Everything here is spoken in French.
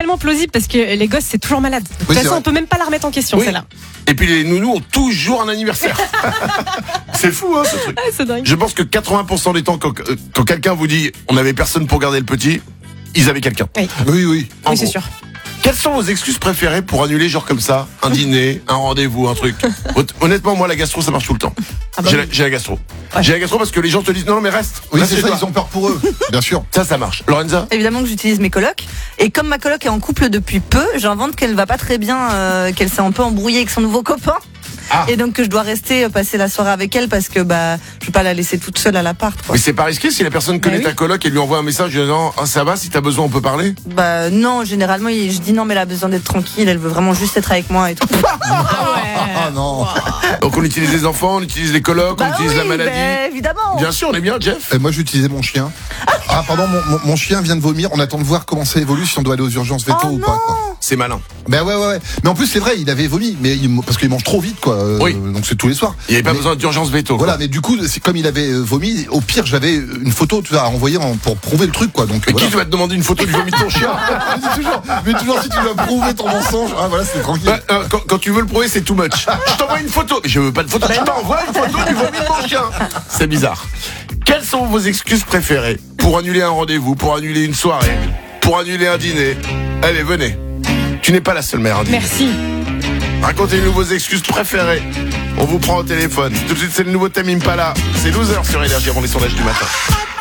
totalement plausible parce que les gosses, c'est toujours malade. De toute façon, on peut même pas la remettre en question, celle-là. Et puis les nounous ont toujours un anniversaire. C'est fou, hein, ce truc. C'est dingue. Je pense que 80% des temps, quand quelqu'un vous dit on avait personne pour garder le petit, ils avaient quelqu'un. Oui, Oui. c'est sûr. Quelles sont vos excuses préférées pour annuler genre comme ça un dîner, un rendez-vous, un truc? Honnêtement, moi la gastro ça marche tout le temps. J'ai la gastro. J'ai la gastro parce que les gens te disent non mais reste. Oui, Reste c'est chez ça, toi. ils ont peur pour eux. Bien sûr. Ça marche. Lorenza? Évidemment que j'utilise mes colocs. Et comme ma coloc est en couple depuis peu, j'invente qu'elle va pas très bien, qu'elle s'est un peu embrouillée avec son nouveau copain. Et donc que je dois rester passer la soirée avec elle parce que je vais pas la laisser toute seule à l'appart, quoi. Mais c'est pas risqué si la personne connaît ta coloc et lui envoie un message disant ça va, si t'as besoin on peut parler? Non, généralement je dis non mais elle a besoin d'être tranquille, elle veut vraiment juste être avec moi et tout. Ah non. Donc on utilise les enfants, on utilise les colocs, on utilise la maladie. Évidemment. Bien sûr, on est bien, Jeff. Et moi j'utilisais mon chien. Ah pardon, mon chien vient de vomir. On attend de voir comment ça évolue, si on doit aller aux urgences veto ou pas, quoi. C'est malin. Ben ouais. Mais en plus c'est vrai, il avait vomi, mais parce qu'il mange trop vite, quoi. Donc c'est tous les soirs. Il n'y avait pas besoin d'urgence veto. Voilà, mais du coup, c'est comme il avait vomi. Au pire, j'avais une photo à envoyer pour prouver le truc, quoi. Donc mais voilà. qui va te demander une photo du vomi de ton chien? mais toujours si tu vas prouver ton mensonge. Ah voilà, c'est tranquille. Quand tu veux le prouver, c'est too much. Je t'envoie une photo. Mais je veux pas de photo. Je t'envoie une photo du vomi de mon chien. C'est bizarre. Quelles sont vos excuses préférées pour annuler un rendez-vous, pour annuler une soirée, pour annuler un dîner? Allez, venez. Tu n'es pas la seule mère à dîner. Merci. Racontez-nous vos excuses préférées. On vous prend au téléphone. Tout de suite, c'est le nouveau thème Impala. C'est Loser sur Énergie avant les sondages du matin.